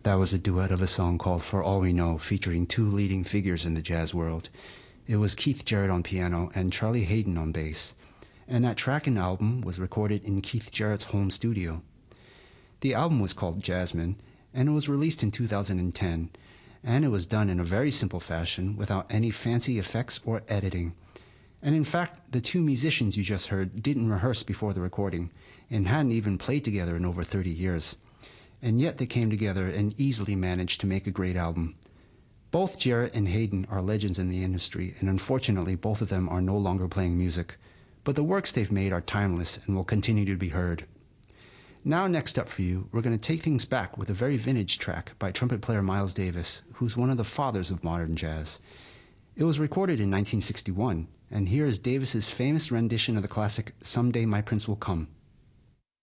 That was a duet of a song called For All We Know, featuring two leading figures in the jazz world. It was Keith Jarrett on piano and Charlie Haden on bass. And that track and album was recorded in Keith Jarrett's home studio. The album was called Jasmine, and it was released in 2010, and it was done in a very simple fashion without any fancy effects or editing. And in fact, the two musicians you just heard didn't rehearse before the recording, and hadn't even played together in over 30 years. And yet they came together and easily managed to make a great album. Both Jarrett and Haden are legends in the industry, and unfortunately both of them are no longer playing music. But the works they've made are timeless and will continue to be heard. Now next up for you, we're going to take things back with a very vintage track by trumpet player Miles Davis, who's one of the fathers of modern jazz. It was recorded in 1961, and here is Davis's famous rendition of the classic Someday My Prince Will Come.